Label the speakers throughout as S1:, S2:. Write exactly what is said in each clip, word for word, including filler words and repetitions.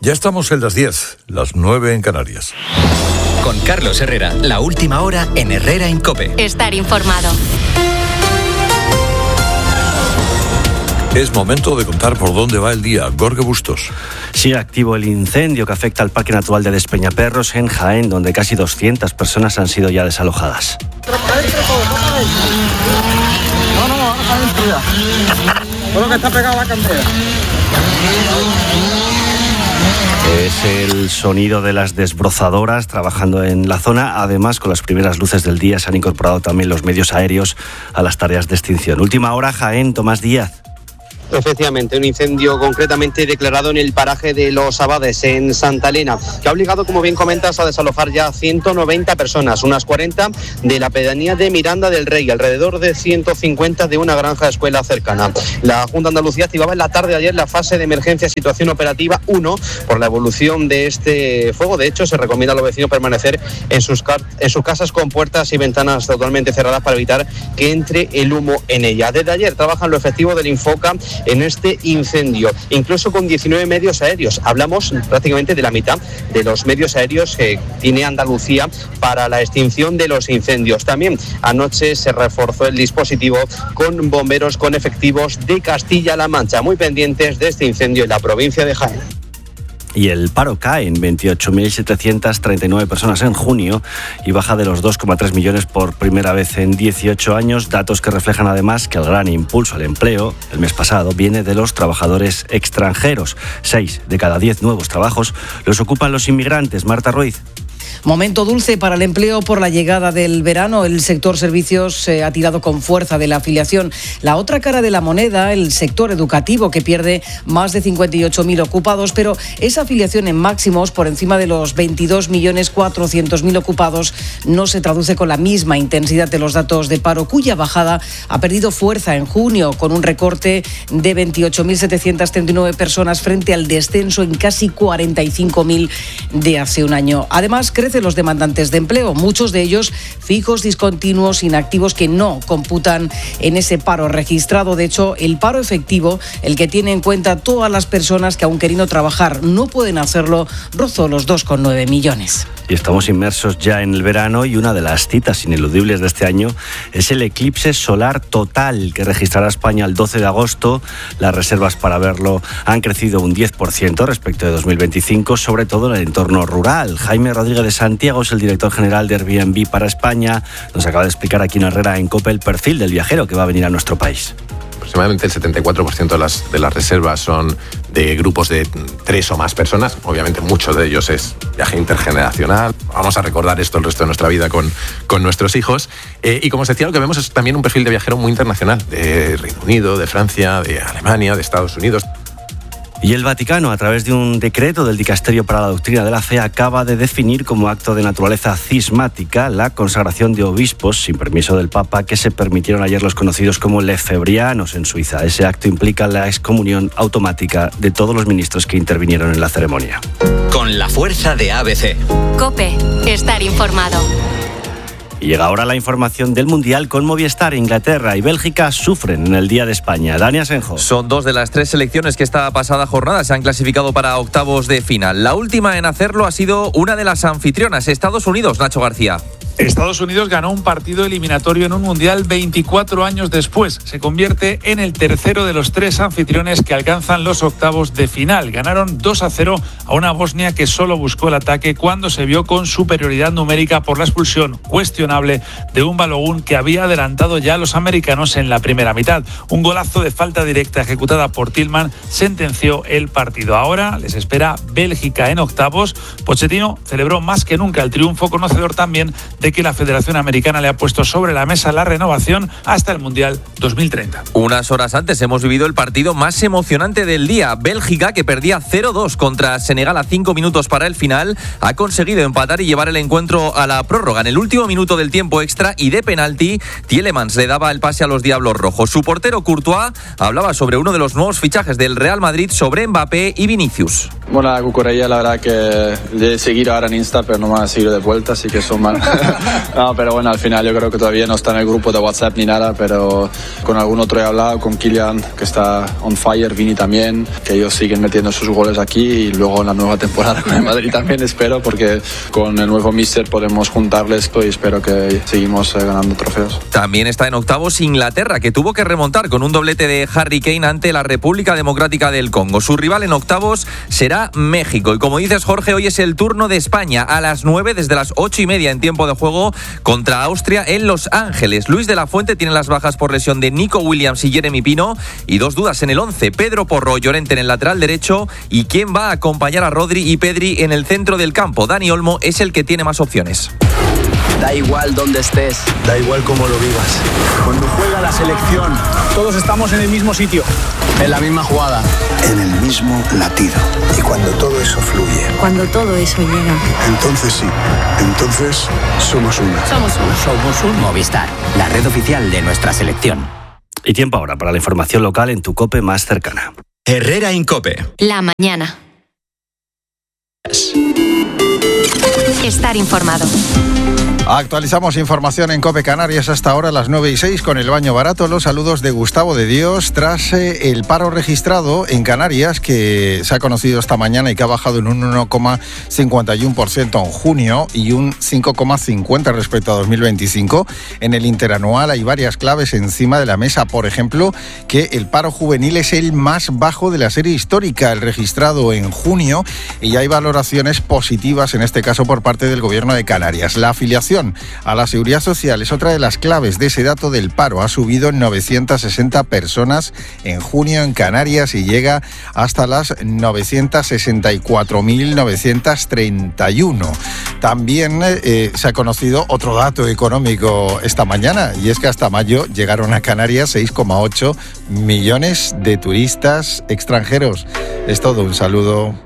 S1: Ya estamos en las diez, las nueve en Canarias.
S2: Con Carlos Herrera, la última hora en Herrera en COPE.
S3: Estar informado.
S1: Es momento de contar por dónde va el día. Gorge Bustos.
S4: Sigue activo el incendio que afecta al Parque Natural de Despeñaperros en Jaén, donde casi doscientas personas han sido ya desalojadas.
S5: No, no, está dentro ya. Todo lo que está pegado a la cantera.
S4: Es el sonido de las desbrozadoras trabajando en la zona. Además, con las primeras luces del día se han incorporado también los medios aéreos a las tareas de extinción. Última hora, Jaén, Tomás Díaz.
S6: Efectivamente, un incendio concretamente declarado en el paraje de Los Abades, en Santa Elena, que ha obligado, como bien comentas, a desalojar ya ciento noventa personas, unas cuarenta de la pedanía de Miranda del Rey, alrededor de ciento cincuenta de una granja escuela cercana. La Junta de Andalucía activaba en la tarde de ayer la fase de emergencia situación operativa uno por la evolución de este fuego. De hecho, se recomienda a los vecinos permanecer en sus, car- en sus casas con puertas y ventanas totalmente cerradas para evitar que entre el humo en ella. Desde ayer trabajan los efectivos del Infoca en este incendio, incluso con diecinueve medios aéreos. Hablamos prácticamente de la mitad de los medios aéreos que tiene Andalucía para la extinción de los incendios. También anoche se reforzó el dispositivo con bomberos con efectivos de Castilla-La Mancha, muy pendientes de este incendio en la provincia de Jaén.
S4: Y el paro cae en veintiocho mil setecientas treinta y nueve personas en junio y baja de los dos coma tres millones por primera vez en dieciocho años, datos que reflejan además que el gran impulso al empleo el mes pasado viene de los trabajadores extranjeros. Seis de cada diez nuevos trabajos los ocupan los inmigrantes. Marta Ruiz.
S7: Momento dulce para el empleo por la llegada del verano. El sector servicios eh, ha tirado con fuerza de la afiliación. La otra cara de la moneda, el sector educativo, que pierde más de cincuenta y ocho mil ocupados, pero esa afiliación en máximos por encima de los veintidós millones cuatrocientos mil ocupados no se traduce con la misma intensidad de los datos de paro, cuya bajada ha perdido fuerza en junio, con un recorte de veintiocho mil setecientas treinta y nueve personas frente al descenso en casi cuarenta y cinco mil de hace un año. Además, crecen los demandantes de empleo, muchos de ellos fijos, discontinuos, inactivos, que no computan en ese paro registrado. De hecho, el paro efectivo, el que tiene en cuenta todas las personas que, aun queriendo trabajar, no pueden hacerlo, rozó los dos coma nueve millones.
S4: Y estamos inmersos ya en el verano y una de las citas ineludibles de este año es el eclipse solar total que registrará España el doce de agosto. Las reservas para verlo han crecido un diez por ciento respecto de dos mil veinticinco, sobre todo en el entorno rural. Jaime Rodríguez de Santiago es el director general de Airbnb para España. Nos acaba de explicar aquí en Herrera en COPE el perfil del viajero que va a venir a nuestro país.
S8: Aproximadamente el setenta y cuatro por ciento de las, de las reservas son de grupos de tres o más personas. Obviamente muchos de ellos es viaje intergeneracional. Vamos a recordar esto el resto de nuestra vida con, con nuestros hijos. Eh, y como os decía, lo que vemos es también un perfil de viajero muy internacional, de Reino Unido, de Francia, de Alemania, de Estados Unidos.
S4: Y el Vaticano, a través de un decreto del Dicasterio para la Doctrina de la Fe, acaba de definir como acto de naturaleza cismática la consagración de obispos, sin permiso del Papa, que se permitieron ayer los conocidos como lefebrianos en Suiza. Ese acto implica la excomunión automática de todos los ministros que intervinieron en la ceremonia.
S2: Con la fuerza de A B C.
S3: COPE, estar informado.
S4: Y llega ahora la información del Mundial con Movistar. Inglaterra y Bélgica sufren en el Día de España. Dani Asenjo.
S9: Son dos de las tres selecciones que esta pasada jornada se han clasificado para octavos de final. La última en hacerlo ha sido una de las anfitrionas, Estados Unidos, Nacho García.
S10: Estados Unidos ganó un partido eliminatorio en un mundial veinticuatro años después. Se convierte en el tercero de los tres anfitriones que alcanzan los octavos de final. Ganaron dos a cero a una Bosnia que solo buscó el ataque cuando se vio con superioridad numérica por la expulsión cuestionable de un Balogun que había adelantado ya a los americanos en la primera mitad. Un golazo de falta directa ejecutada por Tillman sentenció el partido. Ahora les espera Bélgica en octavos. Pochettino celebró más que nunca el triunfo, conocedor también de que la Federación Americana le ha puesto sobre la mesa la renovación hasta el Mundial dos mil treinta.
S9: Unas horas antes hemos vivido el partido más emocionante del día. Bélgica, que perdía cero dos contra Senegal a cinco minutos para el final, ha conseguido empatar y llevar el encuentro a la prórroga. En el último minuto del tiempo extra y de penalti, Tielemans le daba el pase a los Diablos Rojos. Su portero Courtois hablaba sobre uno de los nuevos fichajes del Real Madrid, sobre Mbappé y Vinicius.
S5: Bueno, la Cucurella, la verdad que le he seguido ahora en Insta, pero no me van a seguir de vuelta, así que son mal. No, pero bueno, al final yo creo que todavía no está en el grupo de WhatsApp ni nada, pero con algún otro he hablado, con Kylian, que está on fire, Vini también, que ellos siguen metiendo sus goles aquí y luego en la nueva temporada con el Madrid también espero, porque con el nuevo míster podemos juntarles y espero que seguimos eh, ganando trofeos.
S9: También está en octavos Inglaterra, que tuvo que remontar con un doblete de Harry Kane ante la República Democrática del Congo. Su rival en octavos será México. Y como dices, Jorge, hoy es el turno de España a las nueve, desde las ocho y media en tiempo de juego, contra Austria en Los Ángeles. Luis de la Fuente tiene las bajas por lesión de Nico Williams y Jeremy Pino y dos dudas en el once. Pedro Porro, Llorente en el lateral derecho y quién va a acompañar a Rodri y Pedri en el centro del campo. Dani Olmo es el que tiene más opciones.
S11: Da igual dónde estés, da igual cómo lo vivas. Cuando juega la selección, todos estamos en el mismo sitio, en la misma jugada,
S12: en el mismo latido. Y cuando todo eso fluye,
S13: cuando todo eso llega,
S12: entonces sí, entonces somos uno.
S13: Somos uno.
S2: Somos un Movistar, la red oficial de nuestra selección.
S4: Y tiempo ahora para la información local en tu COPE más cercana.
S2: Herrera Incope.
S3: La mañana. Estar informado.
S14: Actualizamos información en COPE Canarias hasta ahora a las nueve y seis con el baño barato. Los saludos de Gustavo de Dios tras eh, el paro registrado en Canarias que se ha conocido esta mañana y que ha bajado en un uno coma cincuenta y uno por ciento en junio y un cinco coma cincuenta por ciento respecto a dos mil veinticinco. En el interanual hay varias claves encima de la mesa. Por ejemplo, que el paro juvenil es el más bajo de la serie histórica, el registrado en junio, y hay valoraciones positivas en este caso por parte del Gobierno de Canarias. La afiliación a la Seguridad Social es otra de las claves de ese dato del paro. Ha subido en novecientas sesenta personas en junio en Canarias y llega hasta las novecientas sesenta y cuatro mil novecientos treinta y uno. También eh, se ha conocido otro dato económico esta mañana, y es que hasta mayo llegaron a Canarias seis coma ocho millones de turistas extranjeros. Es todo, un saludo.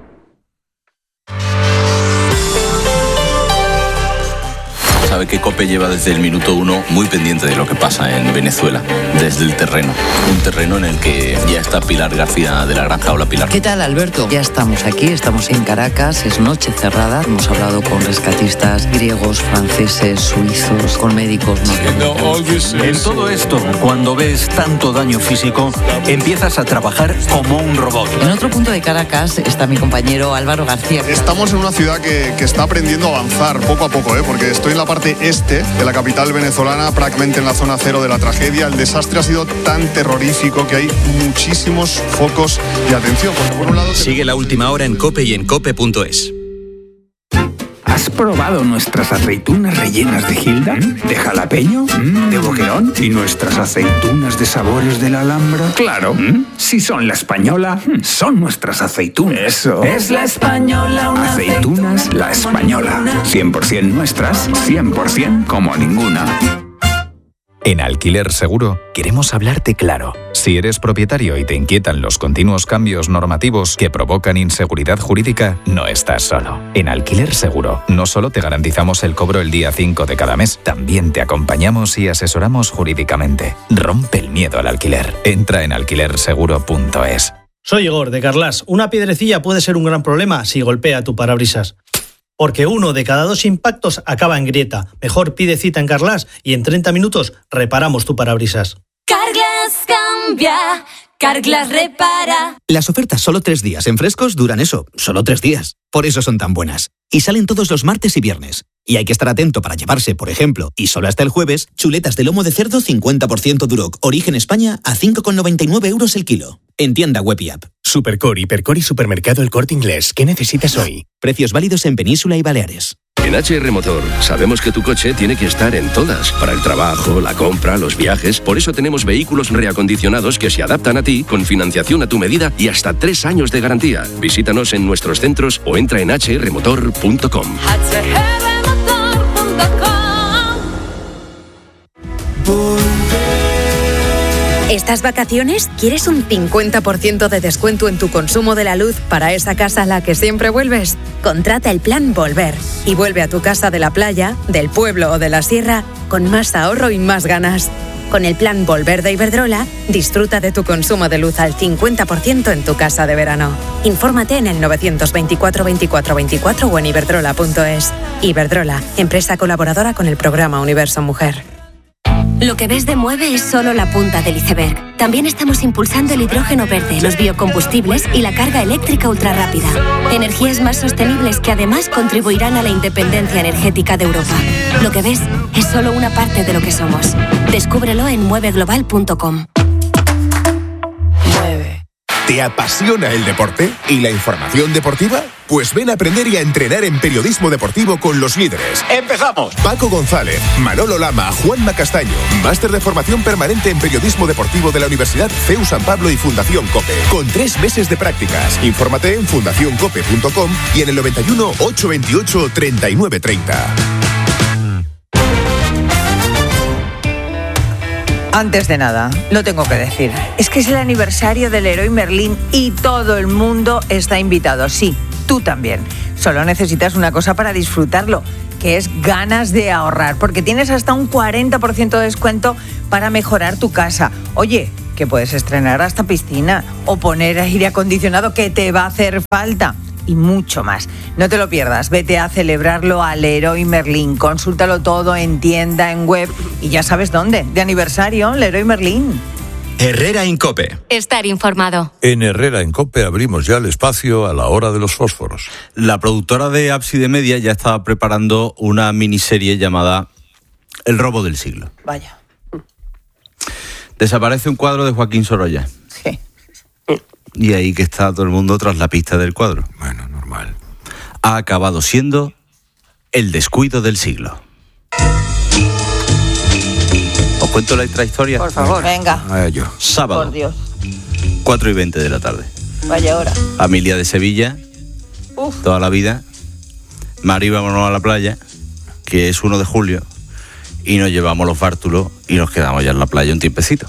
S15: Sabe que COPE lleva desde el minuto uno muy pendiente de lo que pasa en Venezuela, desde el terreno. Un terreno en el que ya está Pilar García de la Granja. Hola, Pilar.
S16: ¿Qué tal, Alberto? Ya estamos aquí, estamos en Caracas, es noche cerrada. Hemos hablado con rescatistas griegos, franceses, suizos, con médicos. ¿no?
S17: En todo esto, cuando ves tanto daño físico, empiezas a trabajar como un robot.
S16: En otro punto de Caracas está mi compañero Álvaro García.
S18: Estamos en una ciudad que, que está aprendiendo a avanzar poco a poco, ¿eh? Porque estoy en la parte este de la capital venezolana, prácticamente en la zona cero de la tragedia. El desastre ha sido tan terrorífico que hay muchísimos focos de atención. Porque por un lado
S2: sigue la última hora en COPE y en cope punto es.
S19: ¿Has probado nuestras aceitunas rellenas de Gilda? ¿De jalapeño? ¿De boquerón? ¿Y nuestras aceitunas de sabores de la Alhambra? Claro, si son la española, son nuestras aceitunas. Eso.
S20: Es la española, una
S19: aceitunas
S20: aceituna
S19: la española. cien por ciento nuestras, cien por ciento como ninguna.
S21: En Alquiler Seguro queremos hablarte claro. Si eres propietario y te inquietan los continuos cambios normativos que provocan inseguridad jurídica, no estás solo. En Alquiler Seguro no solo te garantizamos el cobro el día cinco de cada mes, también te acompañamos y asesoramos jurídicamente. Rompe el miedo al alquiler. Entra en alquiler seguro punto es.
S22: Soy Igor, de Carlas. Una piedrecilla puede ser un gran problema si golpea tu parabrisas. Porque uno de cada dos impactos acaba en grieta. Mejor pide cita en Carglass y en treinta minutos reparamos tu parabrisas.
S20: Carglass cambia, Carglass repara.
S23: Las ofertas solo tres días en Frescos duran eso, solo tres días. Por eso son tan buenas. Y salen todos los martes y viernes. Y hay que estar atento para llevarse, por ejemplo, y solo hasta el jueves, chuletas de lomo de cerdo cincuenta por ciento Duroc, origen España, a cinco con noventa y nueve euros el kilo. En tienda web y app.
S24: Supercore, Hipercore y Supermercado El Corte Inglés. ¿Qué necesitas hoy?
S23: Precios válidos en Península y Baleares.
S25: En H R Motor sabemos que tu coche tiene que estar en todas, para el trabajo, la compra, los viajes. Por eso tenemos vehículos reacondicionados que se adaptan a ti, con financiación a tu medida y hasta tres años de garantía. Visítanos en nuestros centros o entra en hache erre motor punto com.
S26: ¿Estas vacaciones quieres un cincuenta por ciento de descuento en tu consumo de la luz para esa casa a la que siempre vuelves? Contrata el plan Volver y vuelve a tu casa de la playa, del pueblo o de la sierra con más ahorro y más ganas. Con el plan Volver de Iberdrola, disfruta de tu consumo de luz al cincuenta por ciento en tu casa de verano. Infórmate en el novecientos veinticuatro veinticuatro veinticuatro o en iberdrola punto es. Iberdrola, empresa colaboradora con el programa Universo Mujer.
S3: Lo que ves de Mueve es solo la punta del iceberg. También estamos impulsando el hidrógeno verde, los biocombustibles y la carga eléctrica ultrarrápida. Energías más sostenibles que además contribuirán a la independencia energética de Europa. Lo que ves es solo una parte de lo que somos. Descúbrelo en mueve global punto com.
S1: ¿Te apasiona el deporte y la información deportiva? Pues ven a aprender y a entrenar en periodismo deportivo con los líderes. ¡Empezamos! Paco González, Manolo Lama, Juanma Castaño. Máster de formación permanente en periodismo deportivo de la Universidad C E U San Pablo y Fundación COPE. Con tres meses de prácticas. Infórmate en fundación cope punto com y en el noventa y uno, ochocientos veintiocho, treinta y nueve treinta.
S6: Antes de nada, lo tengo que decir. Es que es el aniversario del Leroy Merlin y todo el mundo está invitado. Sí, tú también. Solo necesitas una cosa para disfrutarlo, que es ganas de ahorrar, porque tienes hasta un cuarenta por ciento de descuento para mejorar tu casa. Oye, que puedes estrenar hasta piscina o poner aire acondicionado que te va a hacer falta. Y mucho más. No te lo pierdas, vete a celebrarlo al Leroy Merlin. Consúltalo todo en tienda, en web y ya sabes dónde. De aniversario, Leroy Merlin.
S2: Herrera en COPE.
S3: Estar informado.
S7: En Herrera en COPE abrimos ya el espacio a la hora de los fósforos.
S4: La productora de Ábside Media ya estaba preparando una miniserie llamada El robo del siglo.
S6: Vaya.
S4: Desaparece un cuadro de Joaquín Sorolla.
S6: Sí.
S4: Y ahí que está todo el mundo tras la pista del cuadro.
S7: Bueno, normal.
S4: Ha acabado siendo el descuido del siglo. ¿Os cuento la extrahistoria?
S6: Por favor. Venga.
S7: Vaya yo.
S4: Sábado.
S6: Por Dios.
S4: cuatro y veinte de la tarde.
S6: Vaya hora.
S4: Familia de Sevilla.
S6: Uf.
S4: Toda la vida. Mari, vámonos a la playa, que es uno de julio, y nos llevamos los bártulos y nos quedamos ya en la playa un tiempecito.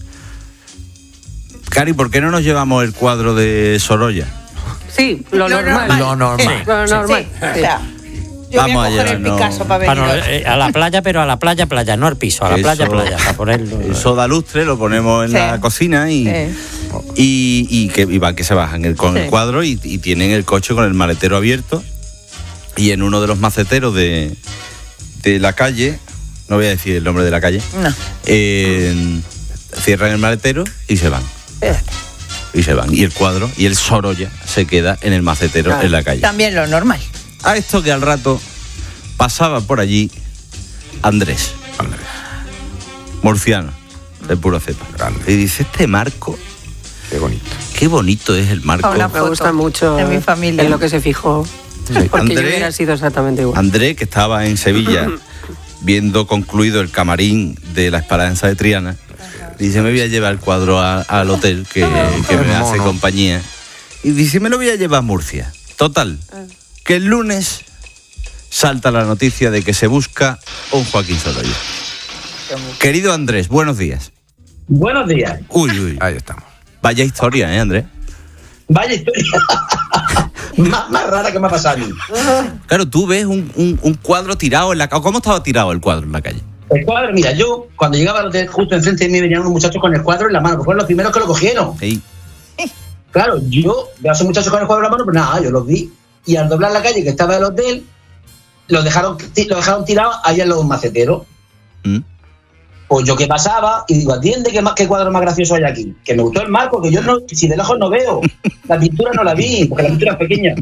S4: Cari, ¿por qué no nos llevamos el cuadro de Sorolla?
S8: Sí, lo,
S6: Lo
S8: normal.
S6: normal.
S9: Lo normal.
S8: Lo normal.
S6: Sí, o sea, yo
S4: Vamos
S6: voy a
S4: a
S6: coger el
S4: llevarnos-
S6: Picasso para venir.
S10: Para no, eh, a la playa, pero a la playa, playa, no al piso, a la
S4: Eso-
S10: playa, playa, para ponerlo.
S4: El soda lustre lo ponemos en
S6: Sí.
S4: la cocina y,
S6: Sí.
S4: y, y que y van que se bajan el- con
S6: Sí.
S4: el cuadro y, y tienen el coche con el maletero abierto, y en uno de los maceteros de, de la calle, no voy a decir el nombre de la calle,
S6: No.
S4: eh, cierran el maletero y se van.
S6: Espérate.
S4: Y se van. Y el cuadro y el Sorolla se queda en el macetero
S6: Claro.
S4: en la calle.
S6: También lo normal.
S4: A esto que al rato pasaba por allí Andrés,
S7: Andrés.
S4: murciano, de pura cepa.
S7: Grande.
S4: Y dice, este marco,
S7: Qué bonito.
S4: qué bonito es el marco.
S6: Una
S8: Me gusta mucho
S6: de mi familia.
S8: en lo que se fijó. Porque
S4: André-
S8: yo hubiera sido exactamente igual.
S4: Andrés, que estaba en Sevilla viendo concluido el camarín de la Esperanza de Triana, dice, me voy a llevar el cuadro a- al hotel que, que me hace
S7: mono.
S4: compañía. Y dice, me lo voy a llevar a Murcia. Total, que el lunes salta la noticia de que se busca un Joaquín Sorolla. Querido Andrés, buenos días.
S10: Buenos días.
S4: Uy, uy.
S7: Ahí estamos.
S4: Vaya historia, ¿eh, Andrés?
S10: Vaya historia. más, más rara que me ha pasado a mí.
S4: Claro, tú ves un, un- un cuadro tirado en la calle. ¿Cómo estaba tirado el cuadro en la calle?
S10: El cuadro, mira, yo cuando llegaba al hotel, justo enfrente de mí venían unos muchachos con el cuadro en la mano, que fueron los primeros que lo cogieron.
S4: Sí.
S10: Claro, yo veo a esos muchachos con el cuadro en la mano, pero nada, yo los vi. Y al doblar la calle que estaba el hotel, los dejaron, lo dejaron tirados allá en los maceteros.
S4: ¿Mm?
S10: Pues yo que pasaba y digo, atiende, ¿qué, más, qué cuadro más gracioso hay aquí? Que me gustó el marco, que yo no, si de lejos no veo. La pintura no la vi, porque la pintura es pequeña.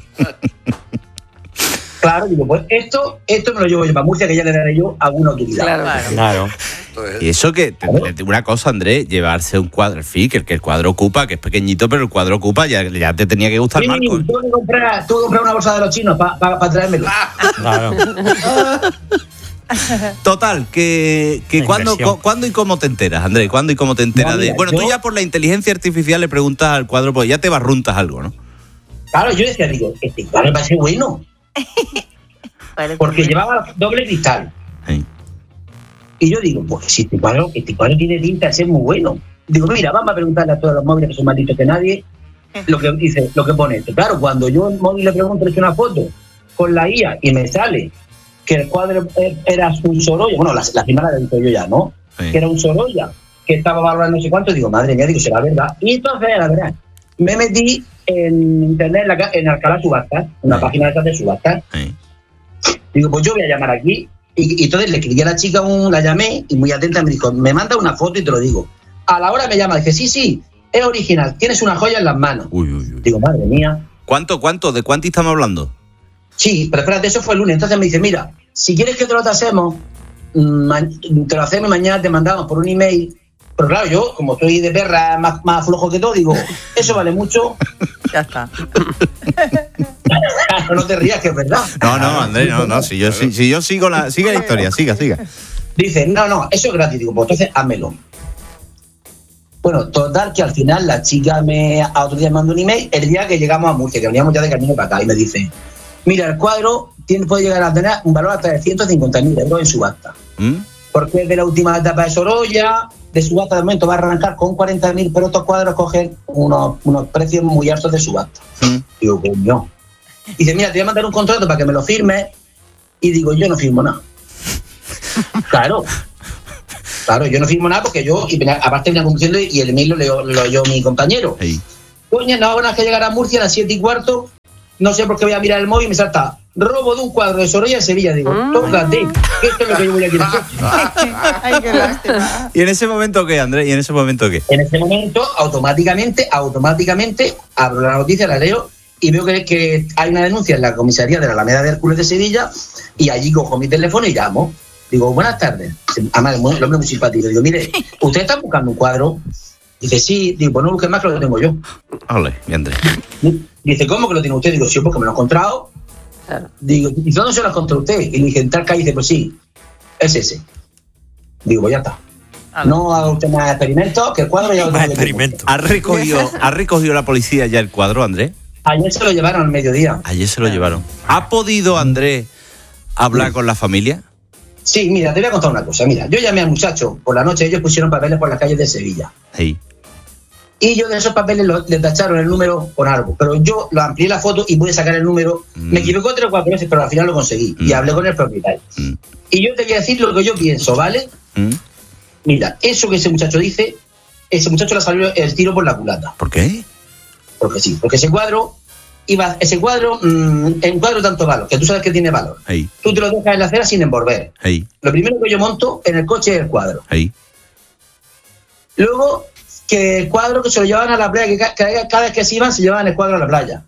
S10: Claro, digo, pues esto, esto me lo llevo yo para Murcia, que ya le daré yo alguna utilidad.
S6: Claro.
S10: Claro.
S4: Y eso que, te- te- una cosa, Andrés, llevarse un cuadro, en fin, que el, que el cuadro ocupa, que es pequeñito, pero el cuadro ocupa, ya, ya te tenía que gustar
S10: Sí,
S4: Marco.
S10: tuve que comprar, tuve que comprar una bolsa de los chinos para pa, pa traérmelo. Claro.
S4: Total, que, que cuándo,
S10: inversión.
S4: cu- ¿cuándo y cómo te enteras, Andrés? ¿Cuándo y cómo te enteras
S10: No,
S4: de...?
S10: mira,
S4: Bueno, tú
S10: yo-
S4: ya por la inteligencia artificial le preguntas al cuadro, pues ya te barruntas algo, ¿no?
S10: Claro, yo decía, digo, este cuadro me parece bueno. Porque llevaba doble cristal.
S4: Sí.
S10: Y yo digo, pues si este cuadro, este cuadro tiene pinta de ser muy bueno. Digo, mira, vamos a preguntarle a todos los móviles que son más listos que nadie lo que dice, lo que pone esto. Claro, cuando yo en móvil le pregunto, le echo una foto con la I A y me sale que el cuadro era un Sorolla, bueno, la, la primera la he visto yo ya, ¿no? sí. que era un Sorolla, que estaba valorando no sé cuánto, digo, madre mía, digo, será verdad. Y entonces, la verdad, me metí en internet, en, la, en Alcalá Subastas, una sí. página de esas de subastas. Sí. Digo, pues yo voy a llamar aquí. Y, y entonces le escribí a la chica, un, la llamé, y muy atenta me dijo, me manda una foto y te lo digo. A la hora me llama, dice, sí, sí, es original, tienes una joya en las manos. Uy, uy, uy. Digo, madre mía.
S5: ¿Cuánto, cuánto? ¿De cuánto estamos hablando?
S10: Sí, pero espérate, eso fue el lunes. Entonces me dice, mira, si quieres que te lo tasemos, te lo hacemos y mañana te mandamos por un email. Pero claro, yo, como estoy de perra más, más flojo que todo, digo, eso vale mucho.
S6: Ya está.
S10: No te rías, que es verdad.
S5: No, no, Andrés, no, no. Si yo, si, si yo sigo la, sigue la historia, siga, siga.
S10: Dice, no, no, eso es gratis. Digo, pues entonces házmelo. Bueno, total, que al final la chica me a otro día me mandó un email el día que llegamos a Murcia, que veníamos ya de camino para acá, y me dice, mira, el cuadro tiene, puede llegar a tener un valor hasta de ciento cincuenta mil euros en subasta. ¿Mm? Porque es de la última etapa de Sorolla, de subasta de momento va a arrancar con cuarenta mil, pero estos cuadros cogen unos, unos precios muy altos de subasta. ¿Mm? Digo, coño. Dice, mira, te voy a mandar un contrato para que me lo firmes. Y digo, yo no firmo nada. Claro. Claro, yo no firmo nada porque yo, y aparte venía conduciendo y el email lo leyó, lo leyó mi compañero. Sí. Coño, no, ahora que llegar a Murcia a las siete y cuarto, no sé por qué voy a mirar el móvil y me salta robo de un cuadro de Sorolla en Sevilla. Digo, mm. tócate, que esto es lo que yo voy a quitar.
S6: Ay, qué lástima.
S5: ¿Y en ese momento qué, Andrés? ¿Y en ese momento qué?
S10: En ese momento, automáticamente, automáticamente, abro la noticia, la leo y veo que, que hay una denuncia en la comisaría de la Alameda de Hércules de Sevilla y allí cojo mi teléfono y llamo. Digo, buenas tardes. Además, el hombre muy simpático. Digo, mire, ¿usted está buscando un cuadro? Dice, sí. Digo, pues no busques más que lo tengo yo.
S5: Vale, bien, Andrés.
S10: Dice, ¿cómo que lo tiene usted? Digo, sí, porque me lo he encontrado. Claro. Digo, ¿y dónde se lo ha encontrado usted? Y le dije, en tal calle. Dice, pues sí, es ese. Digo, pues ya está. Ah, no haga usted más experimentos, que el cuadro ya lo tengo.
S5: Experimentos. ¿Ha recogido, ¿Ha recogido la policía ya el cuadro, Andrés?
S10: Ayer se lo llevaron al mediodía.
S5: Ayer se lo llevaron. ¿Ha podido, Andrés, hablar sí. con la familia?
S10: Sí, mira, te voy a contar una cosa. Mira, yo llamé al muchacho por la noche, ellos pusieron papeles por las calles de Sevilla. Sí. Y yo de esos papeles lo, le tacharon el número con algo. Pero yo lo amplié la foto y pude sacar el número. Mm. Me equivocó tres o cuatro veces, pero al final lo conseguí. Mm. Y hablé con el propietario. Mm. Y yo te voy a decir lo que yo pienso, ¿vale? Mm. Mira, eso que ese muchacho dice, ese muchacho le salió el tiro por la culata.
S5: ¿Por qué?
S10: Porque sí, porque ese cuadro... Iba, ese cuadro, mmm, en cuadro tanto valor, que tú sabes que tiene valor. Hey. Tú te lo dejas en la acera sin envolver. Hey. Lo primero que yo monto en el coche es el cuadro. Hey. Luego, que el cuadro que se lo llevaban a la playa, que cada, cada vez que se iban, se llevaban el cuadro a la playa.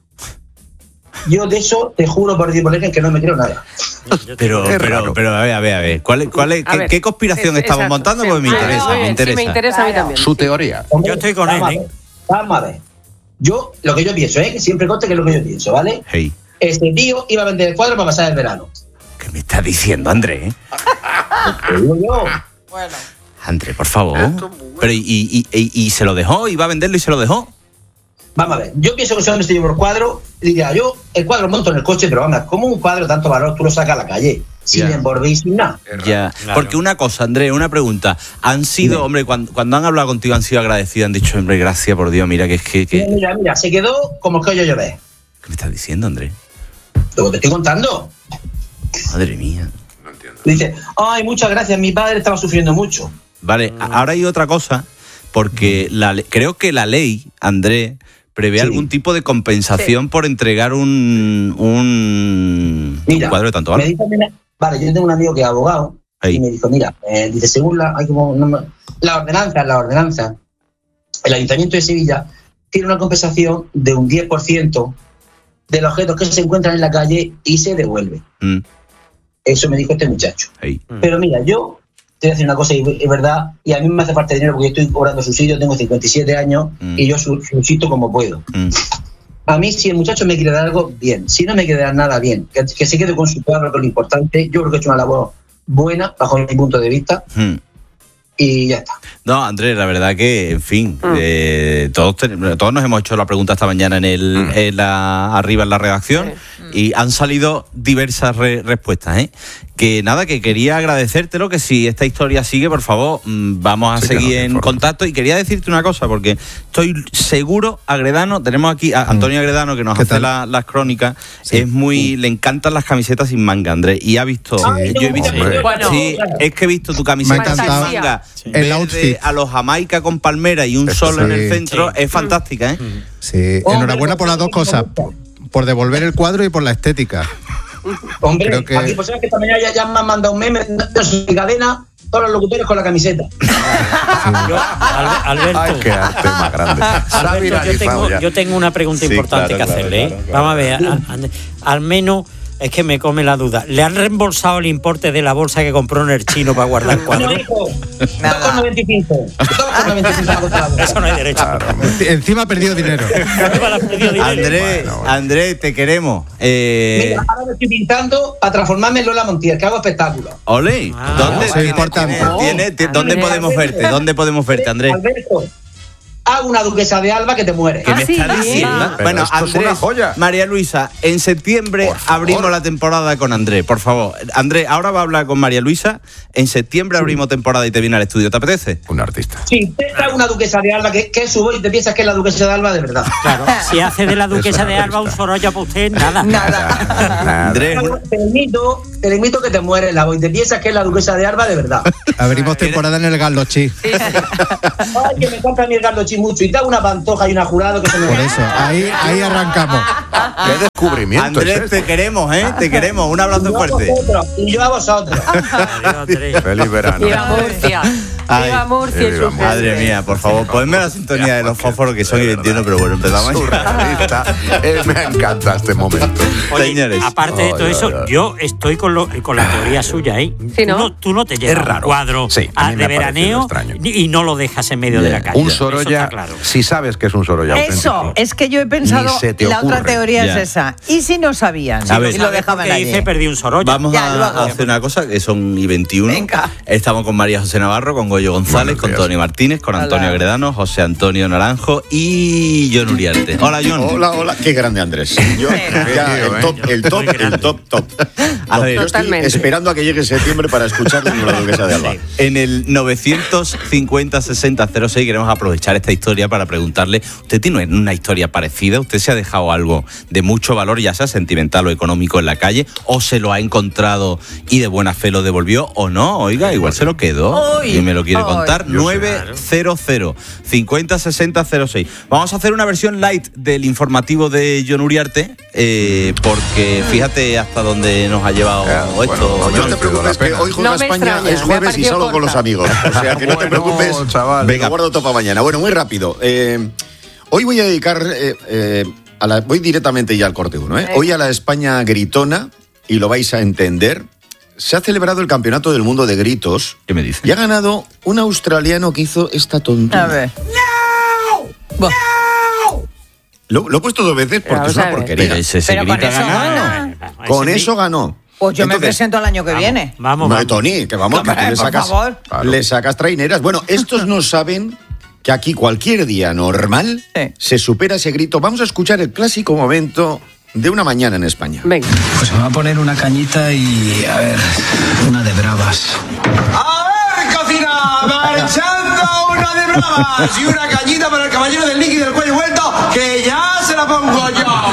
S10: Yo de eso te juro por Dios, por Dios, que no me creo nada.
S5: Pero, pero, pero, a ver, a ver, a ver. ¿Cuál, cuál es, qué, ver, ¿Qué conspiración es, estamos exacto, montando? Sí. Pues me interesa, ah, no, me interesa. Sí,
S8: me interesa a mí también.
S5: Su teoría.
S10: Hombre, yo estoy con él, ¿eh? Vamos a ver. Yo, lo que yo pienso, ¿eh? Que siempre conste que es lo que yo pienso, ¿vale? Hey. Este tío iba a vender el cuadro para pasar el verano.
S5: ¿Qué me estás diciendo, Andrés?
S10: Te digo yo.
S6: Bueno.
S5: Andrés, por favor. Pero, ¿y, y, y, ¿y se lo dejó? ¿Iba a venderlo y se lo dejó?
S10: Vamos a ver, yo pienso que ese hombre se llevó el cuadro y diría, yo el cuadro monto en el coche, pero vamos, ¿cómo un cuadro de tanto valor tú lo sacas a la calle? Sin yeah. envolver y sin nada.
S5: Ya, claro. Porque una cosa, Andrés, una pregunta. Han sido, sí. hombre, cuando, cuando han hablado contigo han sido agradecidos, han dicho, hombre, gracias por Dios, mira que es que... que...
S10: Mira, mira, se quedó como el que yo llové.
S5: ¿Qué me estás diciendo, Andrés?
S10: Lo que te estoy contando.
S5: Madre mía.
S10: No entiendo. Dice, ay, muchas gracias, mi padre estaba sufriendo mucho.
S5: Vale, mm. ahora hay otra cosa, porque mm. la, creo que la ley, Andrés, prevé sí. algún tipo de compensación sí. por entregar un, un,
S10: mira,
S5: un cuadro de tanto valor.
S10: Me dijo, mira, vale, yo tengo un amigo que es abogado Ahí. y me dijo, mira, eh, dice, según la, hay como, no, la ordenanza, la ordenanza, el Ayuntamiento de Sevilla tiene una compensación de un diez por ciento de los objetos que se encuentran en la calle y se devuelve. Mm. Eso me dijo este muchacho. Ahí. Pero mira, yo te voy a decir una cosa, y es verdad, y a mí me hace falta dinero porque yo estoy cobrando subsidio, tengo cincuenta y siete años mm. y yo subsisto como puedo. Mm. A mí, si el muchacho me quiere dar algo, bien. Si no me quiere dar nada, bien. Que, que se quede con su cuadro, que es lo importante. Yo creo que he hecho una labor buena, bajo mi punto de vista. Mm. Y ya está.
S5: No, Andrés, la verdad que, en fin, mm. eh, todos, te, todos nos hemos hecho la pregunta esta mañana en el, mm. en la, arriba en la redacción sí. y han salido diversas re, respuestas, ¿eh? que nada, que quería agradecértelo, que si esta historia sigue, por favor, vamos a sí, seguir en informe. contacto. Y quería decirte una cosa, porque estoy seguro, Agredano, tenemos aquí a Antonio Agredano, que nos hace la, las crónicas, sí. es muy, le encantan las camisetas sin manga, Andrés, y ha visto, sí. yo he visto, sí. Bueno, sí, es que he visto tu camiseta sin manga, sí. verde a los Jamaica con palmera y un Eso sol sí. en el centro, sí. es fantástica, ¿eh?
S11: Sí, enhorabuena por las dos cosas, por devolver el cuadro y por la estética.
S10: Hombre, Creo que... aquí pues sabes que esta mañana ya, ya me han mandado un meme de su cadena, todos los locutores con la camiseta.
S12: Yo, Alberto,
S7: Ay, qué arte más grande.
S12: Alberto yo, tengo, yo tengo una pregunta sí, importante claro, que hacerle. Claro, claro, Vamos a ver, a, a, al menos es que me come la duda. ¿Le han reembolsado el importe de la bolsa que compró en el chino para guardar cuadros?
S10: dos con noventa y cinco.
S12: Eso no hay derecho. Claro.
S11: Encima ha perdido dinero.
S5: Andrés, bueno, bueno. Andrés, te queremos. Eh...
S10: Mira, ahora me estoy pintando para transformarme en Lola Montiel, que hago espectáculos.
S5: Ole, ah, ¿dónde,
S11: eso es importante.
S5: ¿Tiene, tiene, ¿Dónde podemos verte? ¿Dónde podemos verte, Andrés?
S10: Alberto, hago una duquesa de Alba que te muere.
S5: ¿Qué me
S10: ¿Ah,
S5: estás sí? diciendo?
S10: Ah,
S5: bueno, Andrés, María Luisa, en septiembre abrimos la temporada con Andrés, por favor. Andrés, ahora va a hablar con María Luisa. En septiembre sí. abrimos temporada y te viene al estudio. ¿Te apetece?
S7: Un artista.
S10: Sí, te hago una duquesa de Alba que, que subo y te piensas que es la duquesa de Alba de verdad.
S12: Claro, si hace de la duquesa de Alba un Sorolla para usted, nada.
S10: Nada. nada. Andrés. Te limito, te limito que te mueres la voz y te piensas que es la duquesa de Alba de verdad.
S11: Abrimos temporada en el Garlochi.
S10: Sí. Ay, que me encanta a mí el Garlochi mucho. Y te hago una pantoja y una jurado que se me
S11: Por eso, ahí, ahí arrancamos.
S7: Qué descubrimiento.
S5: Andrés,
S7: es este.
S5: te queremos, ¿eh? Te queremos. Un abrazo
S10: y
S5: fuerte.
S10: Y yo a vosotros.
S7: Feliz verano.
S8: Viva Murcia.
S5: Ay,
S8: Viva Murcia y su
S5: madre mía, por favor, ponme la sintonía de los fósforos que son y entiendo, pero bueno, empezamos.
S7: eh, me encanta este momento.
S12: Oye,
S5: Señores.
S12: Aparte de todo oh, eso, oh, oh. yo estoy con, lo, con la teoría suya, ¿eh?
S8: ¿Sí, no?
S12: Tú, no, tú no te llevas un cuadro
S7: sí,
S12: a, de veraneo y no lo dejas en medio yeah. de la calle.
S7: Un Sorolla, claro. si sabes que es un Sorolla
S6: Eso,
S7: auténtico,
S6: es que yo he pensado, la
S7: ocurre.
S6: otra teoría
S5: ya.
S6: es esa. ¿Y si no sabían?
S5: A ver,
S6: y lo dejaban allí.
S12: Dice, perdí un Sorolla.
S5: Vamos ya, a, a hacer una cosa, que son y veintiuno.
S6: Venga.
S5: Estamos con María José Navarro, con Goyo González, con Tony Martínez, con Antonio hola. Agredano, José Antonio Naranjo y John Uriarte. Hola, John.
S13: Hola, hola. Qué grande, Andrés. Yo, ya, el top, el top, el top, top. A ver, yo estoy esperando a que llegue septiembre para escuchar la duquesa de Alba.
S5: En el novecientos cincuenta sesenta cero seis queremos aprovechar esta historia para preguntarle, ¿usted tiene una historia parecida? ¿Usted se ha dejado algo de mucho valor, ya sea sentimental o económico, en la calle? ¿O se lo ha encontrado y de buena fe lo devolvió? ¿O no? Oiga, igual se lo quedó Oy, y me lo quiere contar. nueve cero cero cincuenta sesenta cero seis. Vamos a hacer una versión light del informativo de John Uriarte, eh, porque fíjate hasta dónde nos ha llevado eh, esto.
S13: Bueno, no te preocupes, que hoy juega no España, extraña, es jueves y salgo corta. con los amigos. O sea, que no te preocupes, chaval. Venga, guardo todo para mañana. Bueno, muy rápido. Eh, hoy voy a dedicar, eh, eh, a la, voy directamente ya al corte uno. ¿eh? Hoy a la España gritona, y lo vais a entender. Se ha celebrado el Campeonato del Mundo de Gritos.
S5: ¿Qué me dices?
S13: Y ha ganado un australiano que hizo esta tontería.
S6: A ver.
S13: ¡No! ¡No! Lo, lo he puesto dos veces porque es una porquería.
S5: Pero ese se
S6: Pero
S5: grita
S6: con eso
S5: ganando.
S6: gana.
S13: Con eso ganó.
S6: Pues yo
S13: Entonces,
S6: me presento el año que
S12: vamos,
S6: viene.
S12: Vamos,
S13: no,
S12: vamos.
S13: Tony, que vamos, que tú le sacas,
S6: por favor.
S13: Claro. le sacas traineras. Bueno, estos no saben que aquí cualquier día normal
S6: sí.
S13: se supera ese grito. Vamos a escuchar el clásico momento de una mañana en España.
S8: Venga.
S14: Pues me va a poner una cañita y, a ver, una de bravas.
S15: A ver, cocina, marchando una de bravas y una cañita para el caballero del líquido del cuello vuelto, que ya se la pongo